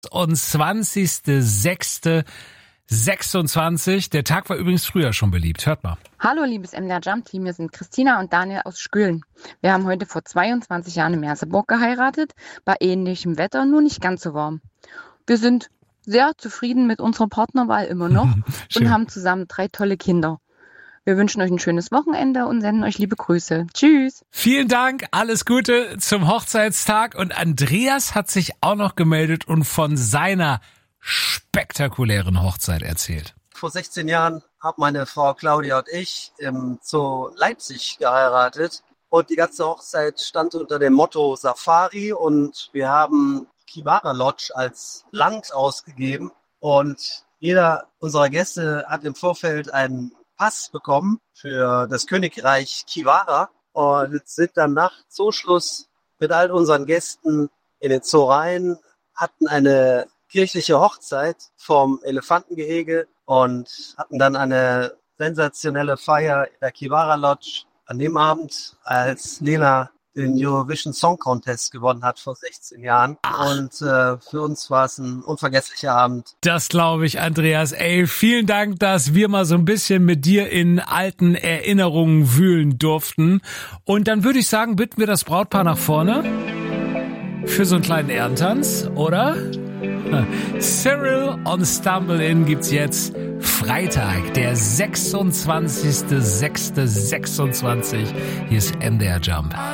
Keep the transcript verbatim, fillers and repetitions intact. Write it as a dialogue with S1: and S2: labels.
S1: Und zwanzigster sechster sechsundzwanzig. Der Tag war übrigens früher schon beliebt. Hört mal.
S2: Hallo, liebes M D R Jump Team. Wir sind Christina und Daniel aus Sküllen. Wir haben heute vor zweiundzwanzig Jahren in Merseburg geheiratet. Bei ähnlichem Wetter, nur nicht ganz so warm. Wir sind sehr zufrieden mit unserer Partnerwahl immer noch und haben zusammen drei tolle Kinder. Wir wünschen euch ein schönes Wochenende und senden euch liebe Grüße. Tschüss.
S1: Vielen Dank, alles Gute zum Hochzeitstag. Und Andreas hat sich auch noch gemeldet und von seiner spektakulären Hochzeit erzählt.
S3: Vor sechzehn Jahren haben meine Frau Claudia und ich im Zoo Leipzig geheiratet. Und die ganze Hochzeit stand unter dem Motto Safari. Und wir haben Kiwara Lodge als Land ausgegeben. Und jeder unserer Gäste hat im Vorfeld einen Pass bekommen für das Königreich Kiwara und sind dann nach Zooschluss mit all unseren Gästen in den Zoo rein, hatten eine kirchliche Hochzeit vom Elefantengehege und hatten dann eine sensationelle Feier in der Kiwara Lodge an dem Abend, als Lena den Eurovision Song Contest gewonnen hat vor sechzehn Jahren. Und äh, für uns war es ein unvergesslicher Abend.
S1: Das glaube ich, Andreas. Ey, vielen Dank, dass wir mal so ein bisschen mit dir in alten Erinnerungen wühlen durften. Und dann würde ich sagen, bitten wir das Brautpaar nach vorne für so einen kleinen Ehrentanz, oder? Cyril on Stumble In gibt's jetzt Freitag, der sechsundzwanzigster sechster sechsundzwanzig. Hier ist M D R Jump.